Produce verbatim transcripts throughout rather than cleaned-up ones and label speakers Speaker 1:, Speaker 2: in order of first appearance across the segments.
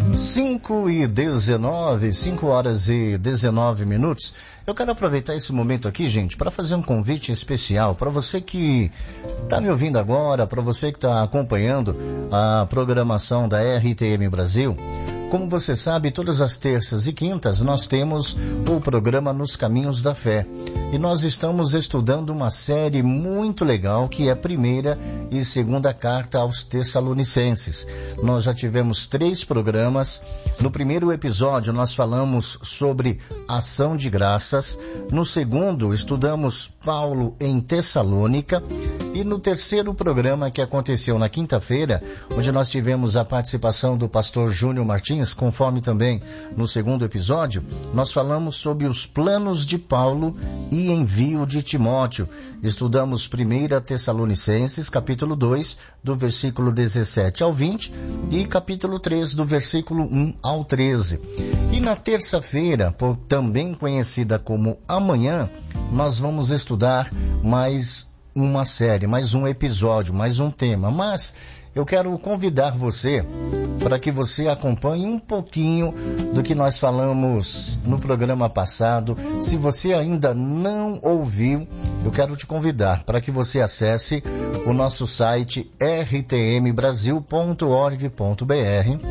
Speaker 1: cinco e dezenove, cinco horas e dezenove minutos. Eu quero aproveitar esse momento aqui, gente, para fazer um convite especial para você que está me ouvindo agora, para você que está acompanhando a programação da R T M Brasil. Como você sabe, todas as terças e quintas nós temos o programa Nos Caminhos da Fé. E nós estamos estudando uma série muito legal que é a primeira e segunda carta aos Tessalonicenses. Nós já tivemos três programas. No primeiro episódio nós falamos sobre ação de graças. No segundo estudamos Paulo em Tessalônica. E no terceiro programa, que aconteceu na quinta-feira, onde nós tivemos a participação do pastor Júnior Martins, conforme também no segundo episódio, nós falamos sobre os planos de Paulo e envio de Timóteo. Estudamos primeira Tessalonicenses, capítulo dois, do versículo dezessete ao vinte, e capítulo três, do versículo um ao treze. E na terça-feira, por também conhecida como amanhã, nós vamos estudar mais uma série, mais um episódio, mais um tema. Mas eu quero convidar você para que você acompanhe um pouquinho do que nós falamos no programa passado. Se você ainda não ouviu, eu quero te convidar para que você acesse o nosso site r t m brasil ponto org ponto b r.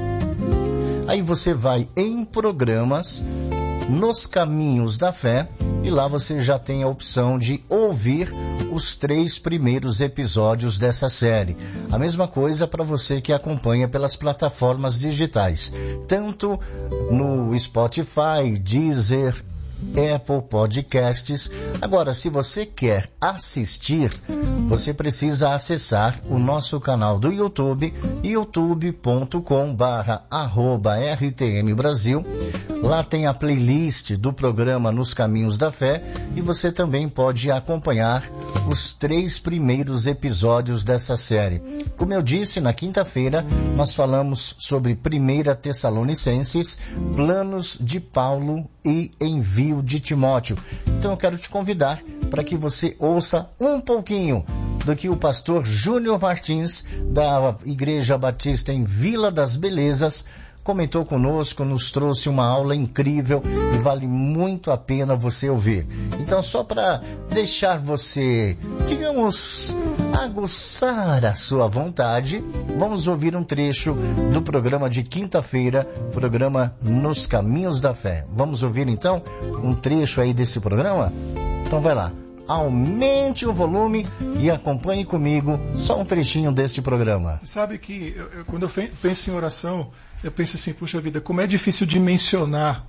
Speaker 1: Aí você vai em programas, Nos Caminhos da Fé, e lá você já tem a opção de ouvir os três primeiros episódios dessa série. A mesma coisa para você que acompanha pelas plataformas digitais, tanto no Spotify, Deezer, Apple Podcasts. Agora, se você quer assistir, você precisa acessar o nosso canal do YouTube, youtube ponto com barra arroba R T M Brasil. Lá tem a playlist do programa Nos Caminhos da Fé e você também pode acompanhar os três primeiros episódios dessa série. Como eu disse, na quinta-feira nós falamos sobre primeira Tessalonicenses, planos de Paulo e envio de Timóteo. Então eu quero te convidar para que você ouça um pouquinho do que o pastor Júnior Martins, da Igreja Batista em Vila das Belezas, comentou conosco, nos trouxe uma aula incrível e vale muito a pena você ouvir. Então, só para deixar você, digamos, aguçar a sua vontade, vamos ouvir um trecho do programa de quinta-feira, programa Nos Caminhos da Fé. Vamos ouvir então um trecho aí desse programa? Então vai lá, aumente o volume e acompanhe comigo só um trechinho deste programa.
Speaker 2: Sabe que eu, eu, quando eu penso em oração, eu penso assim, puxa vida, como é difícil dimensionar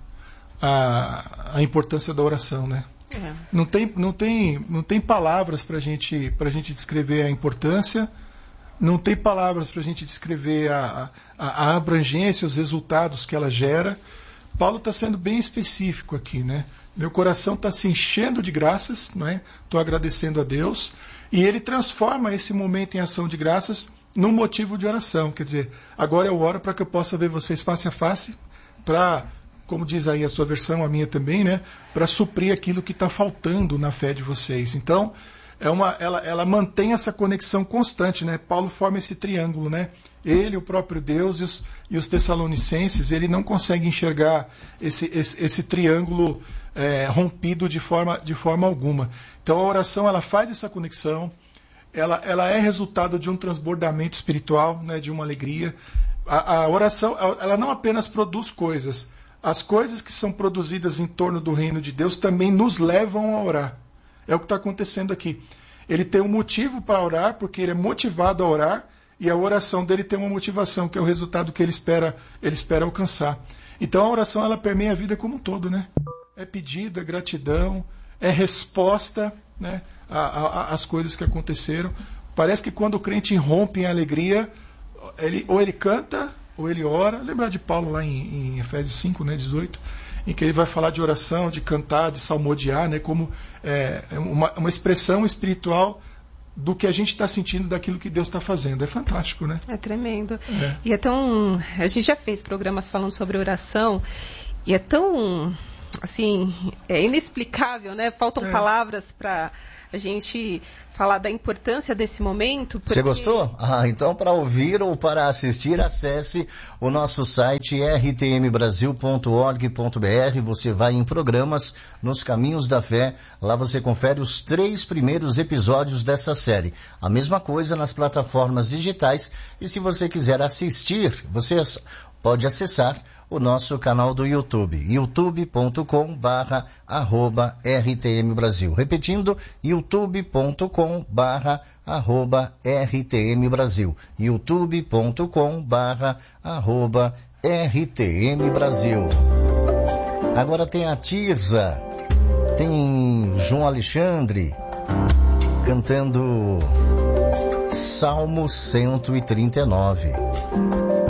Speaker 2: a, a importância da oração, né? É. Não tem, não tem, não tem palavras para gente, a gente descrever a importância, não tem palavras para a gente descrever a, a, a abrangência, os resultados que ela gera. Paulo está sendo bem específico aqui, né? Meu coração está se enchendo de graças, não é? Estou agradecendo a Deus, e ele transforma esse momento em ação de graças num motivo de oração. Quer dizer, agora eu oro para que eu possa ver vocês face a face, para, como diz aí a sua versão, a minha também, né? Para suprir aquilo que está faltando na fé de vocês. Então, é uma, ela, ela mantém essa conexão constante, né? Paulo forma esse triângulo, né? Ele, o próprio Deus e os, e os Tessalonicenses, ele não consegue enxergar esse, esse, esse triângulo é, rompido de forma, de forma alguma. Então a oração, ela faz essa conexão, ela, ela é resultado de um transbordamento espiritual, né, de uma alegria. A, a oração, ela não apenas produz coisas, as coisas que são produzidas em torno do reino de Deus também nos levam a orar. É o que está acontecendo aqui. Ele tem um motivo para orar, porque ele é motivado a orar, e a oração dele tem uma motivação, que é o resultado que ele espera, ele espera alcançar. Então a oração, ela permeia a vida como um todo, né? É pedido, é gratidão, é resposta, né, às coisas que aconteceram. Parece que quando o crente irrompe em alegria, ele, ou ele canta, ou ele ora. Lembrar de Paulo lá em, em Efésios cinco, né, dezoito, em que ele vai falar de oração, de cantar, de salmodiar, né, como é, uma, uma expressão espiritual do que a gente está sentindo, daquilo que Deus está fazendo. É fantástico, né?
Speaker 3: É tremendo. É. E é tão... A gente já fez programas falando sobre oração, e é tão assim, é inexplicável, né? Faltam
Speaker 2: é.
Speaker 3: palavras para a gente falar da importância desse momento. Porque...
Speaker 1: Você gostou? Ah, então para ouvir ou para assistir, acesse o nosso site r t m brasil ponto org ponto b r. Você vai em programas, nos Caminhos da Fé. Lá você confere os três primeiros episódios dessa série. A mesma coisa nas plataformas digitais. E se você quiser assistir, você pode acessar o nosso canal do YouTube, youtube ponto com barra arroba R T M Brasil. Repetindo, youtube ponto com barra arroba R T M Brasil. youtube ponto com barra arroba R T M Brasil. Agora tem a Tirza, tem João Alexandre cantando Salmo cento e trinta e nove.